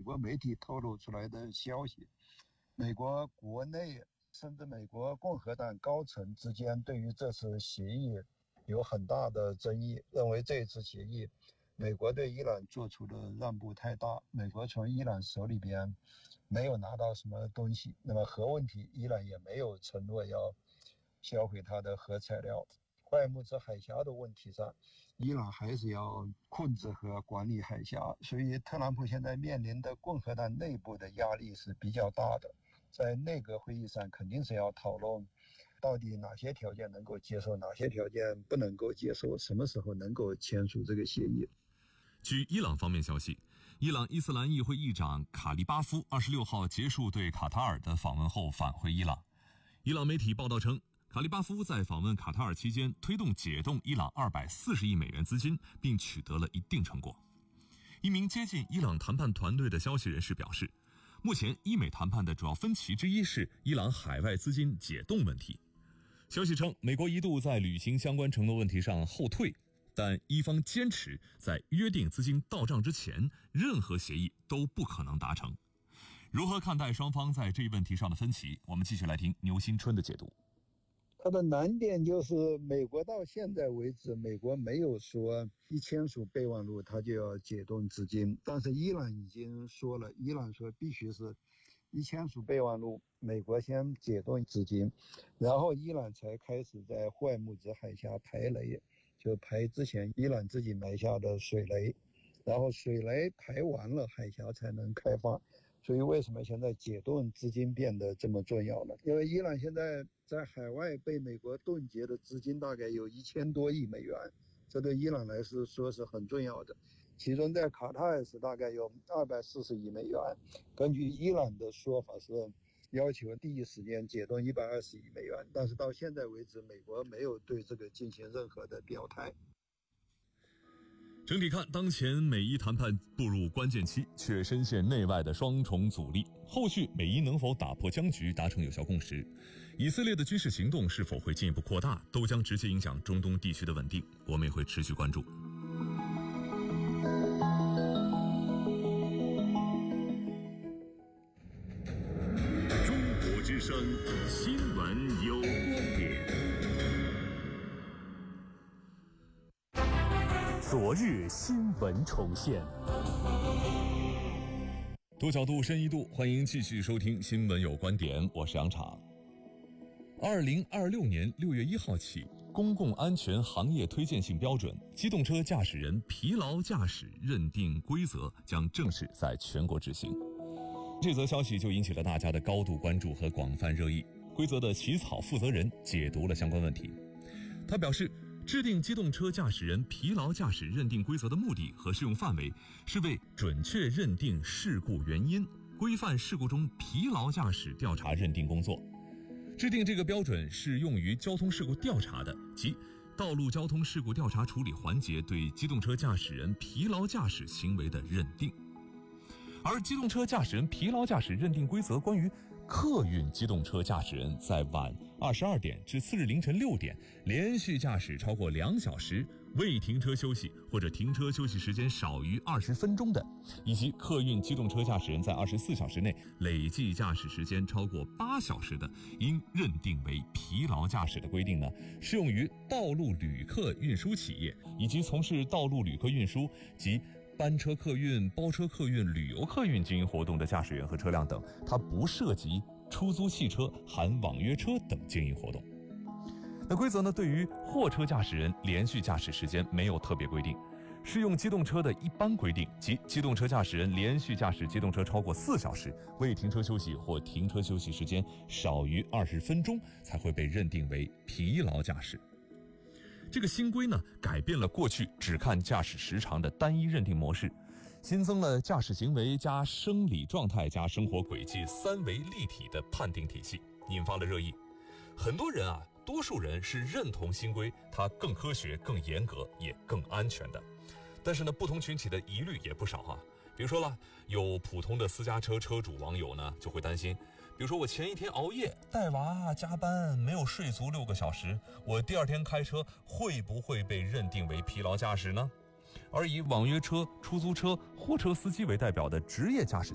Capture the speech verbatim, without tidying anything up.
国媒体透露出来的消息，美国国内甚至美国共和党高层之间对于这次协议有很大的争议，认为这次协议美国对伊朗做出的让步太大，美国从伊朗手里边没有拿到什么东西，那么核问题伊朗也没有承诺要销毁它的核材料，霍尔木兹海峡的问题上，伊朗还是要控制和管理海峡，所以特朗普现在面临的共和党内部的压力是比较大的，在内阁会议上肯定是要讨论到底哪些条件能够接受，哪些条件不能够接受，什么时候能够签署这个协议。 据伊朗方面消息，伊朗伊斯兰议会议长卡利巴夫二十六号结束对卡塔尔的访问后返回伊朗。伊朗媒体报道称，卡利巴夫在访问卡塔尔期间推动解冻伊朗二百四十亿美元资金，并取得了一定成果。一名接近伊朗谈判团队的消息人士表示，目前伊美谈判的主要分歧之一是伊朗海外资金解冻问题。消息称，美国一度在履行相关承诺问题上后退，但伊方坚持在约定资金到账之前，任何协议都不可能达成。如何看待双方在这一问题上的分歧？我们继续来听牛新春的解读。 它的难点就是美国到现在为止，美国没有说一签署备忘录它就要解冻资金，但是伊朗已经说了，伊朗说必须是一签署备忘录，美国先解冻资金，然后伊朗才开始在霍尔木兹海峡排雷，就排之前伊朗自己埋下的水雷，然后水雷排完了，海峡才能开放。所以为什么现在解冻资金变得这么重要呢？因为伊朗现在在海外被美国冻结的资金大概有一千多亿美元，这对伊朗来说是很重要的。其中在卡塔尔是大概有二百四十亿美元，根据伊朗的说法是要求第一时间解冻一百二十亿美元，但是到现在为止，美国没有对这个进行任何的表态。 整体看，当前美伊谈判步入关键期，却深陷内外的双重阻力。后续美伊能否打破僵局，达成有效共识？以色列的军事行动是否会进一步扩大，都将直接影响中东地区的稳定。我们也会持续关注。 中国之声，新闻有观点。昨日新闻重现， 多角度深一度，欢迎继续收听新闻有观点，我是杨昶。二零二六年六月一号起，公共安全行业推荐性标准机动车驾驶人疲劳驾驶认定规则将正式在全国执行。这则消息就引起了大家的高度关注和广泛热议。规则的起草负责人解读了相关问题，他表示，制定机动车驾驶人疲劳驾驶认定规则的目的和适用范围是为准确认定事故原因，规范事故中疲劳驾驶调查认定工作。制定这个标准是用于交通事故调查的，即道路交通事故调查处理环节对机动车驾驶人疲劳驾驶行为的认定。而机动车驾驶人疲劳驾驶认定规则关于客运机动车驾驶人在晚二十二点至次日凌晨六点连续驾驶超过两小时未停车休息或者停车休息时间少于二十分钟的，以及客运机动车驾驶人在二十四小时内累计驾驶时间超过八小时的，应认定为疲劳驾驶的规定呢，适用于道路旅客运输企业以及从事道路旅客运输及班车客运、包车客运、旅游客运经营活动的驾驶员和车辆等，它不涉及出租汽车、含网约车等经营活动。那规则呢，对于货车驾驶人连续驾驶时间没有特别规定，适用机动车的一般规定，即机动车驾驶人连续驾驶机动车超过四小时，未停车休息或停车休息时间少于二十分钟，才会被认定为疲劳驾驶。这个新规呢，改变了过去只看驾驶时长的单一认定模式，新增了驾驶行为加生理状态加生活轨迹三维立体的判定体系，引发了热议。很多人啊，多数人是认同新规它更科学、更严格，也更安全的。但是呢，不同群体的疑虑也不少啊。比如说了，有普通的私家车车主网友呢，就会担心，比如说我前一天熬夜带娃加班没有睡足六个小时，我第二天开车会不会被认定为疲劳驾驶呢？而以网约车、出租车、货车司机为代表的职业驾驶